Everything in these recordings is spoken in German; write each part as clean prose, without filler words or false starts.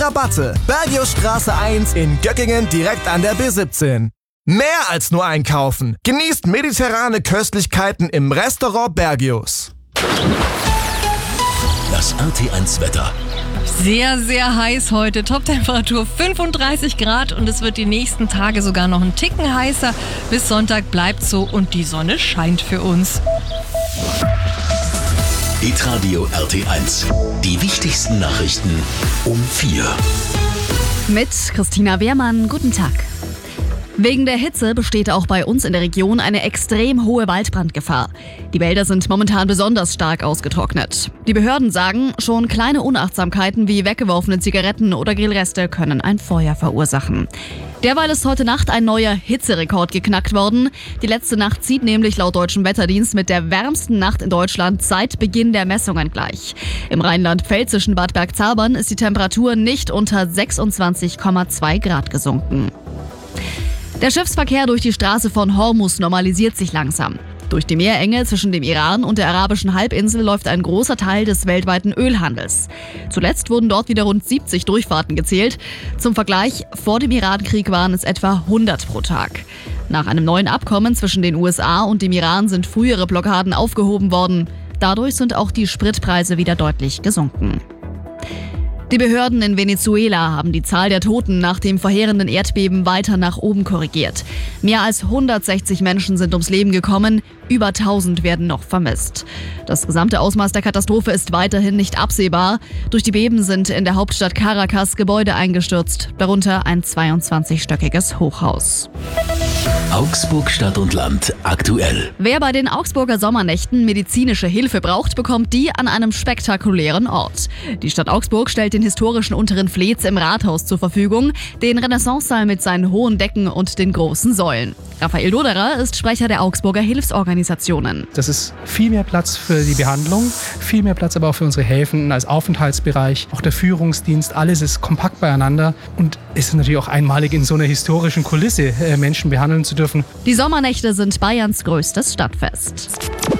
Rabatte. Bergiusstraße 1 in Göckingen direkt an der B17. Mehr als nur einkaufen. Genießt mediterrane Köstlichkeiten im Restaurant Bergius. Das RT1 Wetter. Sehr, sehr heiß heute. Toptemperatur 35 Grad und es wird die nächsten Tage sogar noch einen Ticken heißer. Bis Sonntag bleibt so und die Sonne scheint für uns. Hitradio RT1. Die wichtigsten Nachrichten um 4. Mit Christina Wehrmann, guten Tag. Wegen der Hitze besteht auch bei uns in der Region eine extrem hohe Waldbrandgefahr. Die Wälder sind momentan besonders stark ausgetrocknet. Die Behörden sagen, schon kleine Unachtsamkeiten wie weggeworfene Zigaretten oder Grillreste können ein Feuer verursachen. Derweil ist heute Nacht ein neuer Hitzerekord geknackt worden. Die letzte Nacht zieht nämlich laut Deutschem Wetterdienst mit der wärmsten Nacht in Deutschland seit Beginn der Messungen gleich. Im rheinland-pfälzischen Bad Bergzabern ist die Temperatur nicht unter 26,2 Grad gesunken. Der Schiffsverkehr durch die Straße von Hormuz normalisiert sich langsam. Durch die Meerenge zwischen dem Iran und der arabischen Halbinsel läuft ein großer Teil des weltweiten Ölhandels. Zuletzt wurden dort wieder rund 70 Durchfahrten gezählt. Zum Vergleich, vor dem Irankrieg waren es etwa 100 pro Tag. Nach einem neuen Abkommen zwischen den USA und dem Iran sind frühere Blockaden aufgehoben worden. Dadurch sind auch die Spritpreise wieder deutlich gesunken. Die Behörden in Venezuela haben die Zahl der Toten nach dem verheerenden Erdbeben weiter nach oben korrigiert. Mehr als 160 Menschen sind ums Leben gekommen, über 1000 werden noch vermisst. Das gesamte Ausmaß der Katastrophe ist weiterhin nicht absehbar. Durch die Beben sind in der Hauptstadt Caracas Gebäude eingestürzt, darunter ein 22-stöckiges Hochhaus. Augsburg Stadt und Land aktuell. Wer bei den Augsburger Sommernächten medizinische Hilfe braucht, bekommt die an einem spektakulären Ort. Die Stadt Augsburg stellt den historischen Unteren Flez im Rathaus zur Verfügung, den Renaissancesaal mit seinen hohen Decken und den großen Säulen. Raphael Doderer ist Sprecher der Augsburger Hilfsorganisationen. Das ist viel mehr Platz für die Behandlung, viel mehr Platz aber auch für unsere Häfen als Aufenthaltsbereich. Auch der Führungsdienst, alles ist kompakt beieinander und es ist natürlich auch einmalig, in so einer historischen Kulisse Menschen behandeln zu dürfen. Die Sommernächte sind Bayerns größtes Stadtfest.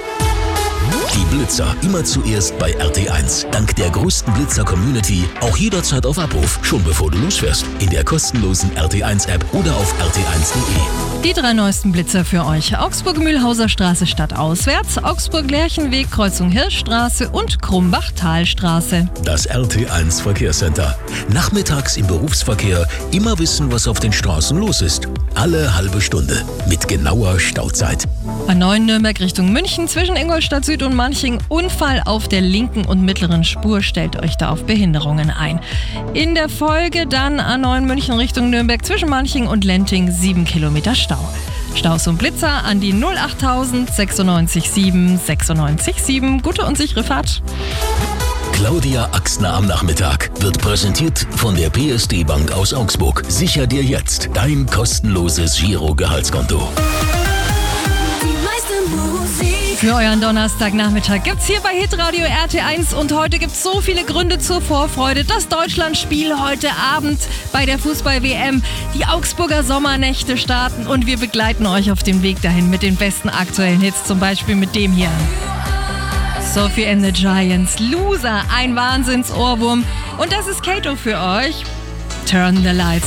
Die Blitzer immer zuerst bei RT1. Dank der größten Blitzer-Community auch jederzeit auf Abruf, schon bevor du losfährst. In der kostenlosen RT1-App oder auf rt1.de. Die 3 neuesten Blitzer für euch. Augsburg-Mühlhauser Straße stadtauswärts, Augsburg-Lerchenweg, Kreuzung Hirschstraße und Krumbach-Talstraße. Das RT1 Verkehrscenter. Nachmittags im Berufsverkehr immer wissen, was auf den Straßen los ist. Alle halbe Stunde mit genauer Stauzeit. A9 Nürnberg Richtung München zwischen Ingolstadt Süd und Manching. Unfall auf der linken und mittleren Spur. Stellt euch da auf Behinderungen ein. In der Folge dann A9 München Richtung Nürnberg zwischen Manching und Lenting 7 Kilometer Stau. Staus und Blitzer an die 08000 96 7 96 7. Gute und sichere Fahrt. Claudia Axner am Nachmittag wird präsentiert von der PSD Bank aus Augsburg. Sicher dir jetzt dein kostenloses Giro-Gehaltskonto. Für euren Donnerstagnachmittag gibt's hier bei Hitradio RT1 und heute gibt's so viele Gründe zur Vorfreude. Das Deutschlandspiel heute Abend bei der Fußball-WM. Die Augsburger Sommernächte starten und wir begleiten euch auf dem Weg dahin mit den besten aktuellen Hits, zum Beispiel mit dem hier. Sophie and the Giants, Loser, ein Wahnsinnsohrwurm. Und das ist Kato für euch. Turn the Lights